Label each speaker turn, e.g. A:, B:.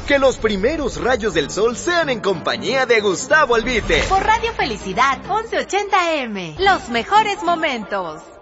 A: Que los primeros rayos del sol sean en compañía de Gustavo Albite.
B: Por Radio Felicidad 1180 AM. Los mejores momentos.